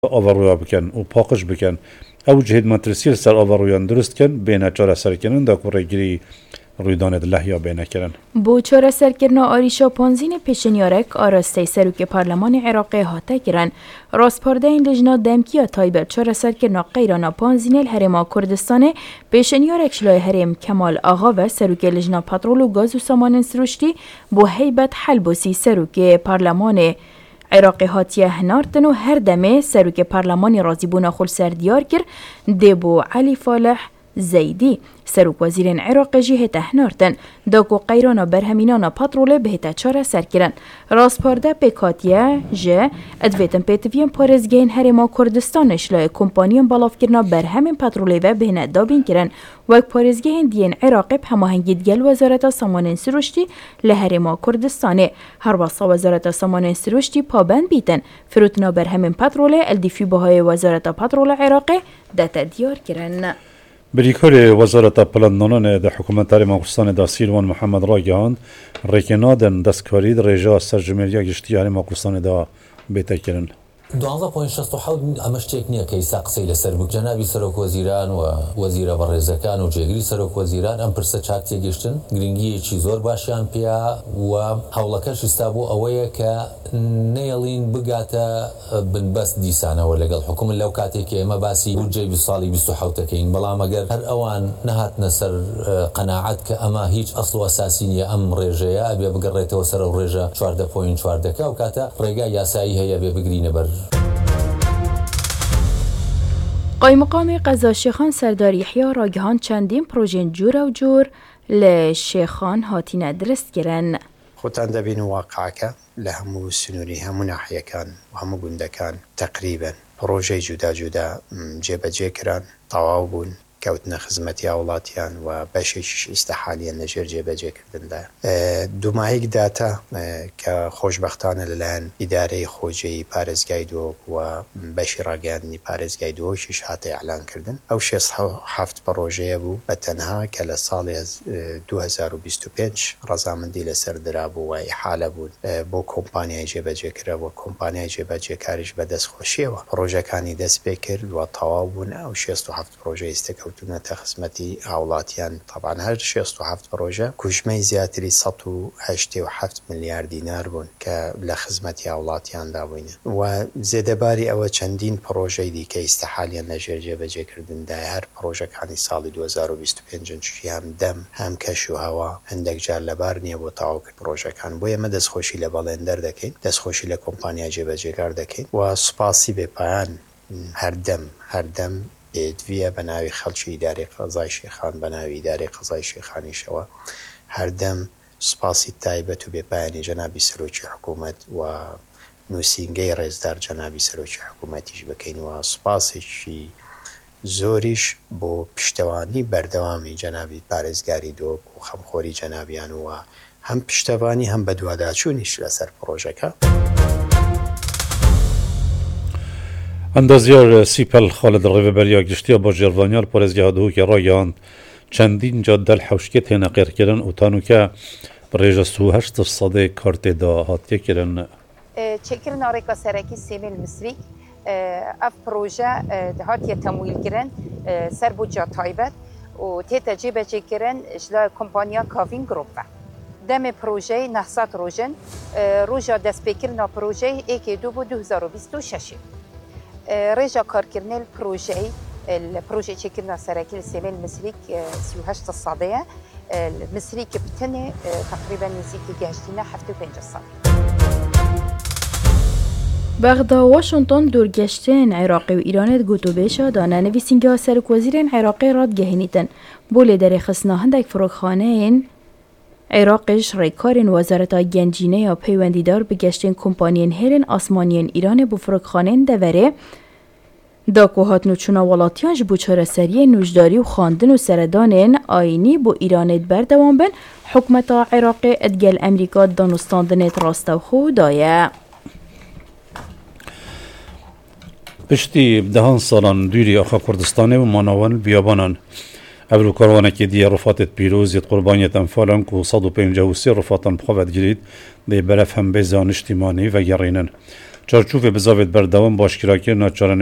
آورویا بکن و پاکش بکن او جهد مترسیل سر آورویان درست کن بین چاره سرکنن دا کورگیری رویدان الله یا بین کرن. بو چاره سرکرنا آریشا پانزین پیشنیارک آراسته سروک پارلمان عراقی هاته کرن راسپارده این لجنا دمکیا تایبر چاره سرکرنا قیرانا پانزین الهرما کردستانه پیشنیارک شلای هرم کمال آغا و سروک لجنا پترول و گاز و سامان سروشتی بو هیبت حلبوسی سروک پارلمان عراقی هاتیه هنارتن و هر دمه سروک پارلمانی رازیبونا خل سردیار کر دیبو علی فالح زیدی سروک وزیرین عراق جهت هنارتن داکو قیرانا برهمینانا پاتروله بهتا چاره سر کرن راسپارده پیکاتیه جه ادویتن پیتوین پارزگین هرما کردستانش لای کمپانیان بالاف کرنا برهمین پاتروله و بهنه دابین کرن وک پارزگین دین عراقی هماهنگید گل وزارت سامان سروشتی لهرما کردستانه هر واسا وزارت سامان سروشتی پابند بیتن فروتنا برهمین پاتروله الدفی بهای وزارت پاترول عراقی دتا دیار کرن. بریکار وزارت پلندانان در حکومت ماکستان دا سیروان محمد را گهاند ریکنادن دستکاری در رجا سرجمهوری گشتی ماکستان دا بیت کردن. 12.67 ئەمەش تێک نییە کە ئیسا قسەی لەسەر بوو جەنابی سەرۆک وەزیران و وەزیرە بەڕێزەکان و جێگیری سەرۆک وەزیران ئەم پرسە چاک تێگەشتن گرنگیەکی زۆر باشیان پێیا و هەوڵەکەش ئستا بۆ ئەوەیە کە نێڵین بگاتە بنبەست دیسانەوە لەگەڵ حکومت لەو کاتێک ئێمە باسی بودجەی ساڵی 27ەکەین بەڵام ئەگەر هەر ئەوان نەهاتنە سەر قەناعەت کە ئەمە هیچ ئەسڵ و ئەساسی نییە ئەم ڕێژەیە ئەبێ بگەڕێتەوە سەر ئەو ڕێژە 14.4 و کاتە ڕێگای یاسایی هەیە بێ بگرینە بەر قایمقام قضا شیخان سردار یحیی راگهان چندین پروژین جور و جور لشیخان هاتین درست گرن. خۆتان دەبین واقعەکە لە هەموو سنووری هەموو ناحیەکان و هەموو گوندەکان تقریبا پرۆژەی جودا جودا جێبەجێکران تەواو بوون کەوتنە خزمەتی وڵاتیان و بەشێکیش ئیستا لەژێر جێبەجێکردندا دومایەک داتا کە خۆشبەختانە لەلایەن ئیدارەی خۆجێی پارێزگای دۆک و بەشی ڕاگەاندنی پارێزگای دۆکیش هاتە ئەعلانکردن ئەو 6 پرۆژەیە بوو بە تەنها کە لە ساڵی 2025 ڕەزامەندی لەسەر درابوو و ئیحالە بوون بۆ کۆمپانیای جێبەجێکرەوە کۆمپانیای جێبەجێکاریش بەدەستخۆشیەوە پرۆژەکانی دەست پێ کرد و تەواو بوون ئەو 67 پرۆژە ئێستاکەوتونەتە خزمەتی هاوڵاتیان طبعاً هەر 67 پرۆژە کوژمەی زیاتری 187 ملیار دینار بوون کە لە خزمەتی هاوڵاتیاندا بووینە و زێدەباری ئەوە چەندین پرۆژەی دیکە ئیستاحالیان لەژێر جێبەجێکردندا هەر پرۆژەکانی ساڵی 2025 هەم دەم هەم کەش و هەوا هەندێک جار لەبار نییە بۆ تەواوکرد پرۆژەکان بۆ ئێمە دەستخۆشی لە بەڵێندەر دەکەین دەستخۆشی لە کۆمپانیای جێبەجێکار دەکەین و سوپاسی بێپایان هەردەم ئێدویە بە ناوی خەڵکی ئیدارەی قەزای شێخان بە ناوی ئیدارەی قەزای شێخانیشەوە هەردەم سوپاسی تایبەت و بێپایانی جەنابی سەرۆکی حکوومەت و نووسینگەی ڕێزدار جەنابی سەرۆکی حکوومەتیش بکەین و سوپاسێکی زۆریش بۆ پشتەوانی بەردەوامی جەنابی پارێزگاری دۆک و خەمخۆری جەنابیان و هەم پشتەوانی هەم بە دوواداچوونیش لەسەر پرۆژەکە. اندازیار سیپل خالد ڕێڤەبەریا گشتیە بۆ ژێڕڤانیار پارێزگای دۆکێ ڕاگەاند چەندین جادە حەوشکێ تێنە قێڕکردن و تانوکە بڕێژە 38% کارتێدا هاتیەکردن. چێکردنا ڕێکا سەرەکی سێمێل مسریک ئەف پرۆژە هاتیە تەمویلکردن سەر بودجە تایبەت و تێتە جێبەجێکردن ji کۆمپانیا کاڤین گروپە دەمێ پرۆژەی 900 ڕۆژن ڕۆژە دەستپێکردنا پرۆژەی ئێکێ دوو بۆ 2026 رێژە کارکردنێ پرۆژەی پرۆژەی چێکردنا سەرەکی لە سێمێل مسریک 38%ەیە مسریک بتنێ تقریبا نزیکی گەشتینە 75%. بغدا واشنطن دورگشتن عراقی و ایرانت گوتو بیشا دانه نویسینگی سرک وزیرین عراقی راد گهینیتن بولی در خصنا هندک فروخانه این عراقش ریکارین وزارت گنجینه یا پیوندیدار بگشتن کمپانین هرن آسمانین ایران بو فروخانه دوره داکوهات نوچونا ولاتیانش بو چاره سریه نوجداری و خاندن و سردانین آینی بو ایرانت بردوان بن حکمت عراقی ادگل امریکا دانستاندنت راستو خو دایه. پشتی دهان سالان دوری آخا کردستانه و مانوان بیابانان اولو کاروانه که دیه رفاتت پیروز ید قربانیت انفالان که 153 رفاتن بخواد گرید دی برف هم بزان اجتماعی و گرینن چارچوف بزاوت بردوام باشکراکرنا